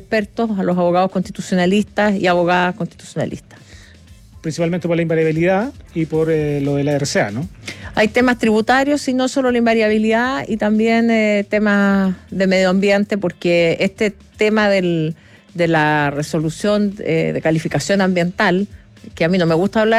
expertos, a los abogados constitucionalistas y abogadas constitucionalistas. Principalmente por la invariabilidad y por lo de la RCA, ¿no? Hay temas tributarios y no solo la invariabilidad, y también temas de medio ambiente, porque este tema de la resolución de calificación ambiental, que a mí no me gusta hablar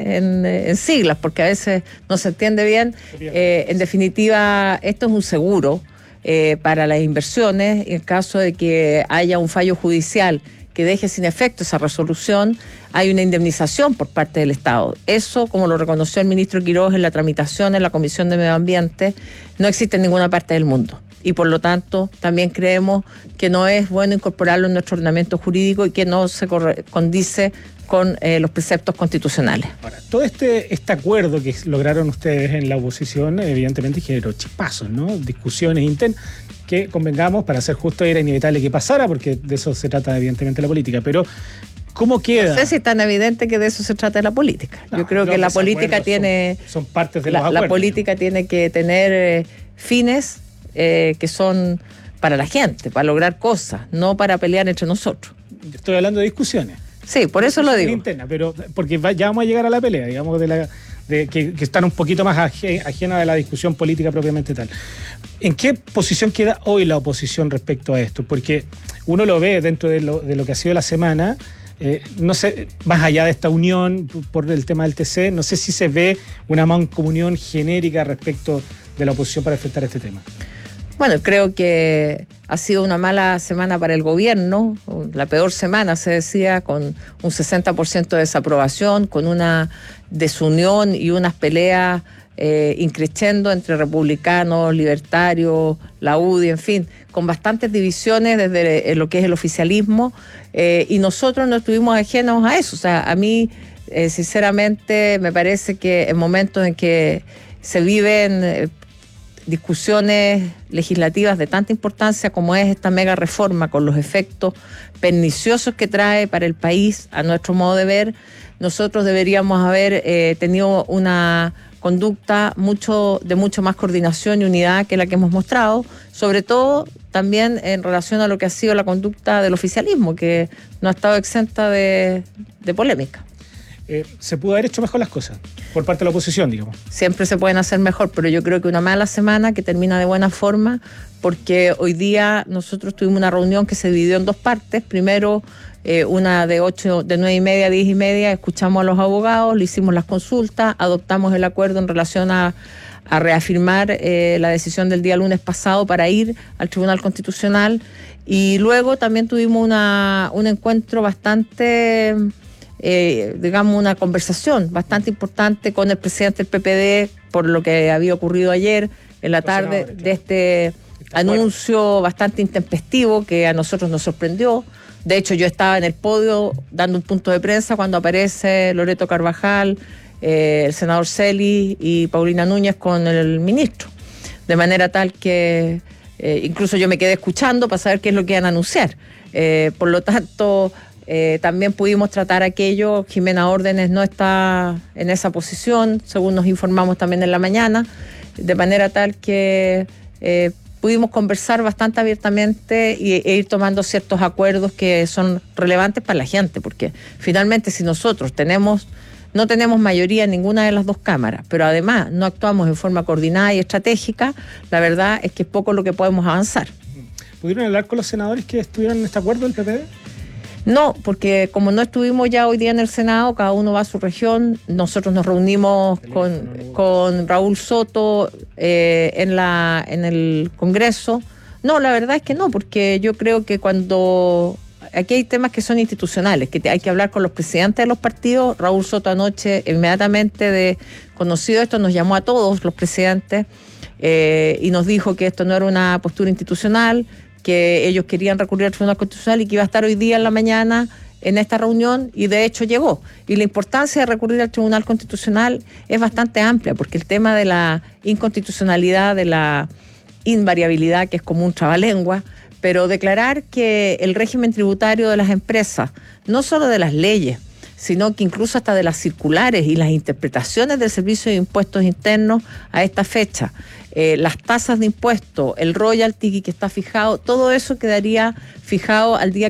en siglas porque a veces no se entiende bien, en definitiva esto es un seguro para las inversiones. En caso de que haya un fallo judicial que deje sin efecto esa resolución, hay una indemnización por parte del Estado. Eso, como lo reconoció el ministro Quiroz en la tramitación en la Comisión de Medio Ambiente, no existe en ninguna parte del mundo. Y por lo tanto, también creemos que no es bueno incorporarlo en nuestro ordenamiento jurídico y que no se condice con los preceptos constitucionales. Ahora, todo este acuerdo que lograron ustedes en la oposición, evidentemente generó chispazos, ¿no? Discusiones internas, que convengamos, para ser justo, era inevitable que pasara, porque de eso se trata evidentemente la política, pero ¿cómo queda? No sé si es tan evidente que de eso se trata la política. No, yo creo que la política tiene... Son partes de los acuerdos. La política tiene que tener fines que son para la gente, para lograr cosas, no para pelear entre nosotros. Estoy hablando de discusiones. Sí, por eso lo digo. Interna, pero porque ya vamos a llegar a la pelea, digamos, que están un poquito más ajenas a la discusión política propiamente tal. ¿En qué posición queda hoy la oposición respecto a esto? Porque uno lo ve dentro de lo que ha sido la semana, no sé, más allá de esta unión por el tema del TC, no sé si se ve una mancomunión genérica respecto de la oposición para enfrentar este tema. Bueno, creo que ha sido una mala semana para el gobierno, la peor semana, se decía, con un 60% de desaprobación, con una desunión y unas peleas increciendo entre republicanos, libertarios, la UDI, en fin, con bastantes divisiones desde lo que es el oficialismo, y nosotros no estuvimos ajenos a eso. O sea, a mí, sinceramente, me parece que en momentos en que se viven discusiones legislativas de tanta importancia como es esta mega reforma, con los efectos perniciosos que trae para el país, a nuestro modo de ver, nosotros deberíamos haber tenido una conducta de mucho más coordinación y unidad que la que hemos mostrado, sobre todo también en relación a lo que ha sido la conducta del oficialismo, que no ha estado exenta de polémica. ¿Se pudo haber hecho mejor las cosas por parte de la oposición, digamos? Siempre se pueden hacer mejor, pero yo creo que una mala semana que termina de buena forma, porque hoy día nosotros tuvimos una reunión que se dividió en dos partes. Primero, una de 9:30 a 10:30, escuchamos a los abogados, le hicimos las consultas, adoptamos el acuerdo en relación a reafirmar la decisión del día lunes pasado para ir al Tribunal Constitucional, y luego también tuvimos un encuentro bastante... digamos, una conversación bastante importante con el presidente del PPD por lo que había ocurrido ayer en la tarde, de este anuncio bastante intempestivo que a nosotros nos sorprendió. De hecho, yo estaba en el podio dando un punto de prensa cuando aparece Loreto Carvajal, el senador Celi y Paulina Núñez con el ministro, de manera tal que incluso yo me quedé escuchando para saber qué es lo que iban a anunciar. Por lo tanto, también pudimos tratar aquello. Jimena Órdenes no está en esa posición, según nos informamos también en la mañana, de manera tal que pudimos conversar bastante abiertamente e ir tomando ciertos acuerdos que son relevantes para la gente, porque finalmente si nosotros no tenemos mayoría en ninguna de las dos cámaras, pero además no actuamos en forma coordinada y estratégica, la verdad es que es poco lo que podemos avanzar. ¿Pudieron hablar con los senadores que estuvieron en este acuerdo del PPD? No, porque como no estuvimos ya hoy día en el Senado, cada uno va a su región. Nosotros nos reunimos con Raúl Soto en el Congreso. No, la verdad es que no, porque yo creo que cuando... Aquí hay temas que son institucionales, que hay que hablar con los presidentes de los partidos. Raúl Soto anoche, inmediatamente de conocido esto, nos llamó a todos los presidentes y nos dijo que esto no era una postura institucional, que ellos querían recurrir al Tribunal Constitucional y que iba a estar hoy día en la mañana en esta reunión, y de hecho llegó. Y la importancia de recurrir al Tribunal Constitucional es bastante amplia, porque el tema de la inconstitucionalidad, de la invariabilidad, que es como un trabalengua, pero declarar que el régimen tributario de las empresas, no solo de las leyes, sino que incluso hasta de las circulares y las interpretaciones del Servicio de Impuestos Internos a esta fecha, las tasas de impuestos, el royalty que está fijado, todo eso quedaría fijado al día